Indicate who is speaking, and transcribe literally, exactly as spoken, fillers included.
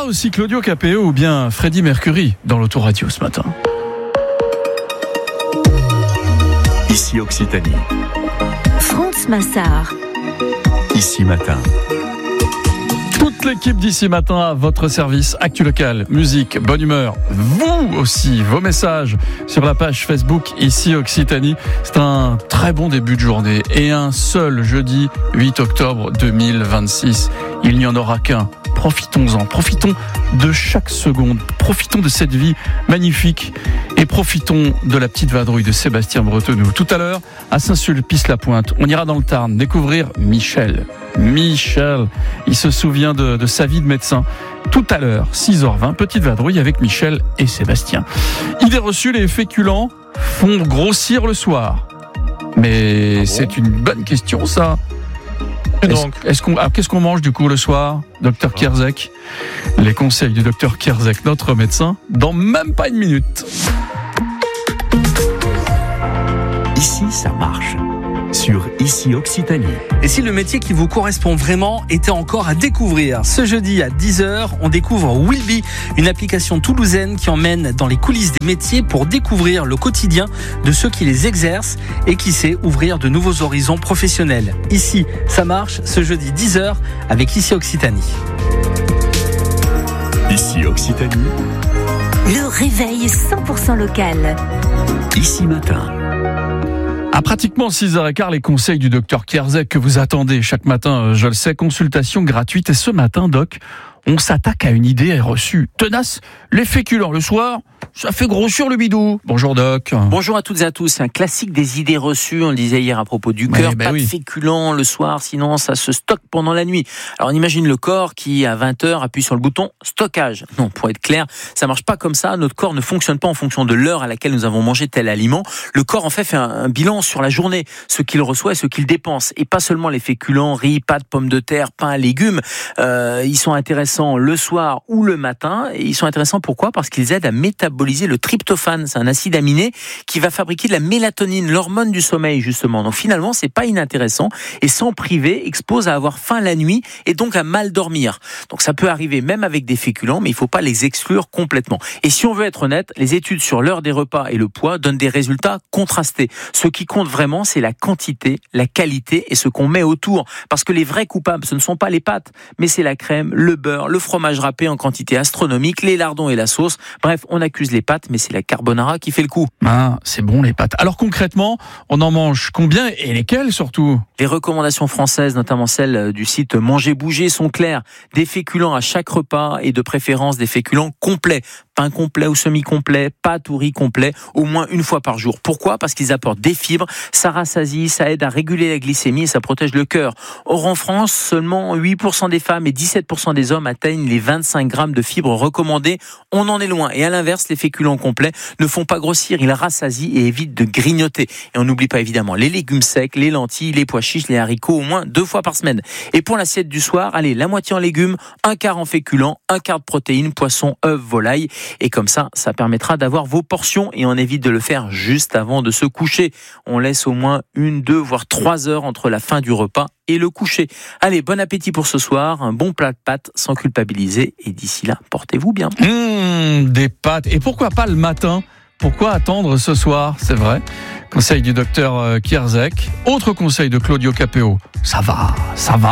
Speaker 1: aussi Claudio Capéo ou bien Freddie Mercury dans l'autoradio ce matin.
Speaker 2: Ici Occitanie.
Speaker 3: France Massard.
Speaker 2: Ici Matin.
Speaker 1: Toute l'équipe d'Ici Matin à votre service. Actu local, musique, bonne humeur. Vous aussi, vos messages sur la page Facebook Ici Occitanie. C'est un très bon début de journée et un seul jeudi huit octobre deux mille vingt-six. Il n'y en aura qu'un. Profitons-en, profitons de chaque seconde, profitons de cette vie magnifique et profitons de la petite vadrouille de Sébastien Bretonneau. Tout à l'heure, à Saint-Sulpice-la-Pointe, on ira dans le Tarn découvrir Michel. Michel, il se souvient de, de sa vie de médecin. Tout à l'heure, six heures vingt, petite vadrouille avec Michel et Sébastien. Idée reçue, les féculents font grossir le soir. Mais ah bon, c'est une bonne question, ça. Est-ce, est-ce qu'on, ah, qu'est-ce qu'on mange du coup le soir, docteur Kierzek? Les conseils du docteur Kierzek, notre médecin, dans même pas une minute.
Speaker 2: Ici, ça marche. Sur Ici Occitanie.
Speaker 4: Et si le métier qui vous correspond vraiment était encore à découvrir? Ce jeudi à dix heures, on découvre Willby, une application toulousaine qui emmène dans les coulisses des métiers pour découvrir le quotidien de ceux qui les exercent et qui sait ouvrir de nouveaux horizons professionnels. Ici, ça marche, ce jeudi dix heures avec Ici Occitanie.
Speaker 2: Ici Occitanie.
Speaker 3: Le réveil cent pour cent local.
Speaker 2: Ici Matin.
Speaker 1: À pratiquement six heures quinze, les conseils du docteur Kierzek que vous attendez chaque matin, je le sais, consultation gratuite. Et ce matin, doc, on s'attaque à une idée reçue. Tenace, les féculents le soir, ça fait grossir le bidou. Bonjour doc.
Speaker 5: Bonjour à toutes et à tous. C'est un classique des idées reçues. On le disait hier à propos du cœur.
Speaker 1: bah
Speaker 5: pas
Speaker 1: oui.
Speaker 5: de féculents le soir, sinon ça se stocke pendant la nuit. Alors on imagine le corps qui, à vingt heures, appuie sur le bouton stockage. Non, pour être clair, ça marche pas comme ça. Notre corps ne fonctionne pas en fonction de l'heure à laquelle nous avons mangé tel aliment. Le corps, en fait, fait un, un bilan sur la journée, ce qu'il reçoit et ce qu'il dépense. Et pas seulement les féculents, riz, pâtes, pommes de terre, pain, légumes. Euh, ils sont intéressants le soir ou le matin. Et ils sont intéressants pourquoi? Parce qu'ils aident à métaboliser le tryptophane. C'est un acide aminé qui va fabriquer de la mélatonine, l'hormone du sommeil, justement. Donc finalement, c'est pas inintéressant. Et s'en priver expose à avoir faim la nuit et donc à mal dormir. Donc ça peut arriver même avec des féculents, mais il faut pas les exclure complètement. Et si on veut être honnête, les études sur l'heure des repas et le poids donnent des résultats contrastés. Ce qui compte vraiment, c'est la quantité, la qualité et ce qu'on met autour. Parce que les vrais coupables, ce ne sont pas les pâtes, mais c'est la crème, le beurre, le fromage râpé en quantité astronomique, les lardons et la sauce. Bref, on accuse les pâtes, mais c'est la carbonara qui fait le coup.
Speaker 1: Ah, c'est bon les pâtes. Alors concrètement, on en mange combien et lesquelles surtout?
Speaker 5: Les recommandations françaises, notamment celles du site Manger Bouger, sont claires. Des féculents à chaque repas et de préférence des féculents complets. Pain complet ou semi-complet, pâtes ou riz complet, au moins une fois par jour. Pourquoi? Parce qu'ils apportent des fibres, ça rassasie, ça aide à réguler la glycémie et ça protège le cœur. Or en France, seulement huit pour cent des femmes et dix-sept pour cent des hommes atteignent les vingt-cinq grammes de fibres recommandées. On en est loin. Et à l'inverse, les féculents complets ne font pas grossir, ils rassasient et évitent de grignoter. Et on n'oublie pas évidemment les légumes secs, les lentilles, les pois chiches, les haricots, au moins deux fois par semaine. Et pour l'assiette du soir, allez, la moitié en légumes, un quart en féculents, un quart de protéines, poisson, œufs, volaille. Et comme ça, ça permettra d'avoir vos portions et on évite de le faire juste avant de se coucher. On laisse au moins une, deux, voire trois heures entre la fin du repas et le coucher. Allez, bon appétit pour ce soir, un bon plat de pâtes sans culpabiliser et d'ici là, portez-vous bien.
Speaker 1: Mmh, des pâtes. Et pourquoi pas le matin? Pourquoi attendre ce soir? C'est vrai. Conseil du docteur Kierzek. Autre conseil de Claudio Capéo. Ça va, ça va.